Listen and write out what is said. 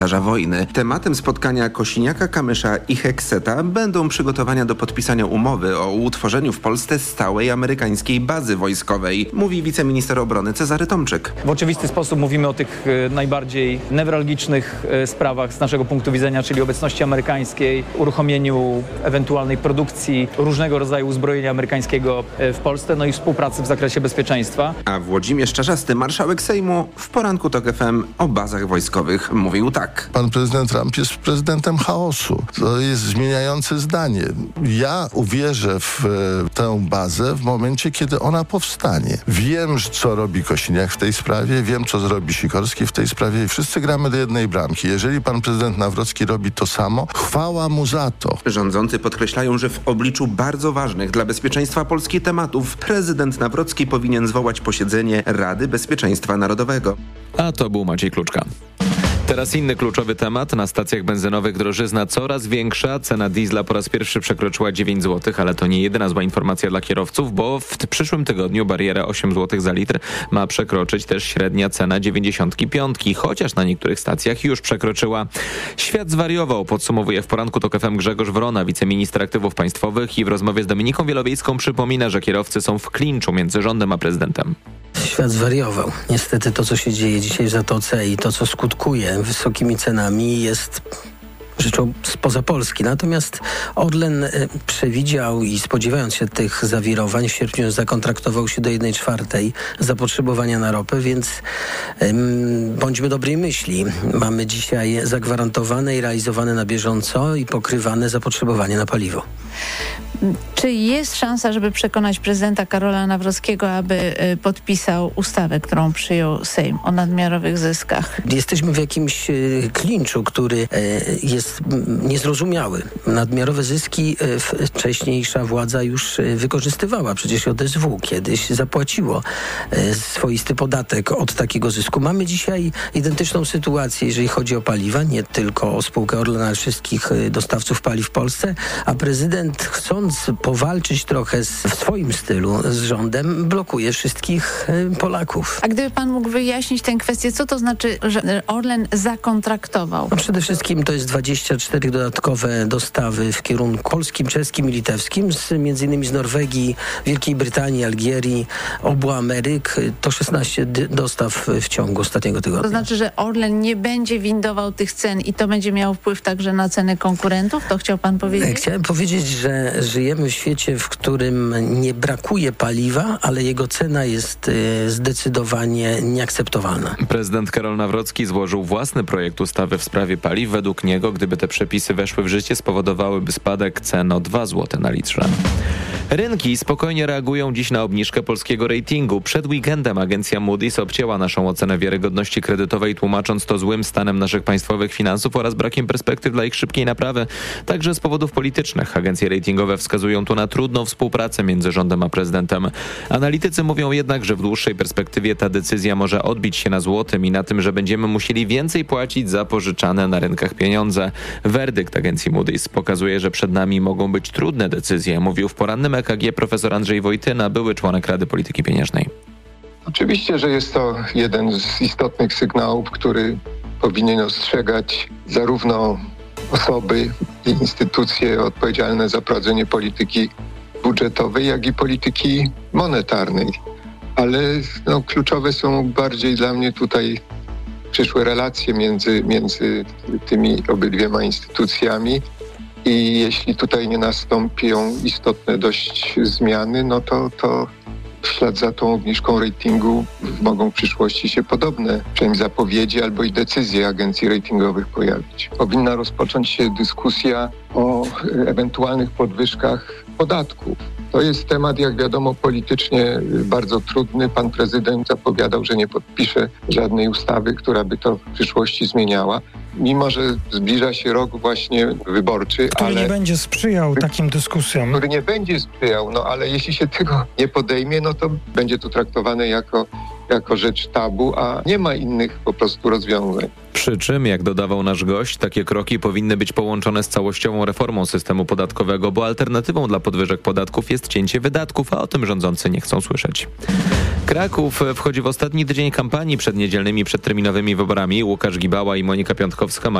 wojny. Tematem spotkania Kosiniaka-Kamysza i Heckseta będą przygotowania do podpisania umowy o utworzeniu w Polsce stałej amerykańskiej bazy wojskowej, mówi wiceminister obrony Cezary Tomczyk. W oczywisty sposób mówimy o tych najbardziej newralgicznych sprawach z naszego punktu widzenia, czyli obecności amerykańskiej, uruchomieniu ewentualnej produkcji różnego rodzaju uzbrojenia amerykańskiego w Polsce, no i współpracy w zakresie bezpieczeństwa. A Włodzimierz Czarzasty, marszałek Sejmu, w poranku TOK FM o bazach wojskowych mówił tak. Pan prezydent Trump jest prezydentem chaosu. To jest zmieniające zdanie. Ja uwierzę w tę bazę w momencie, kiedy ona powstanie. Wiem, co robi Kosiniak w tej sprawie, wiem, co zrobi Sikorski w tej sprawie i wszyscy gramy do jednej bramki. Jeżeli pan prezydent Nawrocki robi to samo, chwała mu za to. Rządzący podkreślają, że w obliczu bardzo ważnych dla bezpieczeństwa Polski tematów prezydent Nawrocki powinien zwołać posiedzenie Rady Bezpieczeństwa Narodowego. A to był Maciej Kluczka. Teraz inny kluczowy temat. Na stacjach benzynowych drożyzna coraz większa. Cena diesla po raz pierwszy przekroczyła 9 zł, ale to nie jedyna zła informacja dla kierowców, bo w przyszłym tygodniu barierę 8 zł za litr ma przekroczyć też średnia cena 95, chociaż na niektórych stacjach już przekroczyła. Świat zwariował, podsumowuje w poranku TOK FM Grzegorz Wrona, wiceminister aktywów państwowych, i w rozmowie z Dominiką Wielowiejską przypomina, że kierowcy są w klinczu między rządem a prezydentem. Świat zwariował. Niestety to, co się dzieje dzisiaj w Zatoce i to, co skutkuje wysokimi cenami, jest rzeczą spoza Polski. Natomiast Orlen przewidział i spodziewając się tych zawirowań w sierpniu zakontraktował się do 1/4 zapotrzebowania na ropę, więc bądźmy dobrej myśli. Mamy dzisiaj zagwarantowane i realizowane na bieżąco i pokrywane zapotrzebowanie na paliwo. Czy jest szansa, żeby przekonać prezydenta Karola Nawrockiego, aby podpisał ustawę, którą przyjął Sejm o nadmiarowych zyskach? Jesteśmy w jakimś klinczu, który jest niezrozumiały. Nadmiarowe zyski wcześniejsza władza już wykorzystywała. Przecież JSW kiedyś zapłaciło swoisty podatek od takiego zysku. Mamy dzisiaj identyczną sytuację, jeżeli chodzi o paliwa, nie tylko o spółkę Orlen, ale wszystkich dostawców paliw w Polsce, a prezydent, chcąc powalczyć trochę w swoim stylu z rządem, blokuje wszystkich Polaków. A gdyby pan mógł wyjaśnić tę kwestię, co to znaczy, że Orlen zakontraktował? No przede wszystkim to jest 24 dodatkowe dostawy w kierunku polskim, czeskim i litewskim, między innymi z Norwegii, Wielkiej Brytanii, Algierii, obu Ameryk. To 16 dostaw w ciągu ostatniego tygodnia. To znaczy, że Orlen nie będzie windował tych cen i to będzie miało wpływ także na ceny konkurentów? To chciał pan powiedzieć? Chciałem powiedzieć, że żyjemy w świecie, w którym nie brakuje paliwa, ale jego cena jest zdecydowanie nieakceptowalna. Prezydent Karol Nawrocki złożył własny projekt ustawy w sprawie paliw. Według niego, gdyby te przepisy weszły w życie, spowodowałyby spadek cen o 2 zł na litrze. Rynki spokojnie reagują dziś na obniżkę polskiego ratingu. Przed weekendem agencja Moody's obcięła naszą ocenę wiarygodności kredytowej, tłumacząc to złym stanem naszych państwowych finansów oraz brakiem perspektyw dla ich szybkiej naprawy. Także z powodów politycznych agencje ratingowe wskazują tu na trudną współpracę między rządem a prezydentem. Analitycy mówią jednak, że w dłuższej perspektywie ta decyzja może odbić się na złotym i na tym, że będziemy musieli więcej płacić za pożyczane na rynkach pieniądze. Werdykt agencji Moody's pokazuje, że przed nami mogą być trudne decyzje, mówił w porannym EKG profesor Andrzej Wojtyna, były członek Rady Polityki Pieniężnej. Oczywiście, że jest to jeden z istotnych sygnałów, który powinien ostrzegać zarówno osoby i instytucje odpowiedzialne za prowadzenie polityki budżetowej, jak i polityki monetarnej. Ale kluczowe są bardziej dla mnie tutaj przyszłe relacje między tymi obydwiema instytucjami. I jeśli tutaj nie nastąpią istotne dość zmiany, no to w ślad za tą obniżką ratingu mogą w przyszłości się podobne przynajmniej zapowiedzi albo i decyzje agencji ratingowych pojawić. Powinna rozpocząć się dyskusja o ewentualnych podwyżkach podatków. To jest temat, jak wiadomo, politycznie bardzo trudny. Pan prezydent zapowiadał, że nie podpisze żadnej ustawy, która by to w przyszłości zmieniała. Mimo że zbliża się rok właśnie wyborczy, który nie będzie sprzyjał takim dyskusjom. Który nie będzie sprzyjał, ale jeśli się tego nie podejmie, to będzie to traktowane jako rzecz tabu, a nie ma innych po prostu rozwiązań. Przy czym, jak dodawał nasz gość, takie kroki powinny być połączone z całościową reformą systemu podatkowego, bo alternatywą dla podwyżek podatków jest cięcie wydatków, a o tym rządzący nie chcą słyszeć. Kraków wchodzi w ostatni tydzień kampanii przed niedzielnymi przedterminowymi wyborami. Łukasz Gibała i Monika Piątkowska Trzaskowska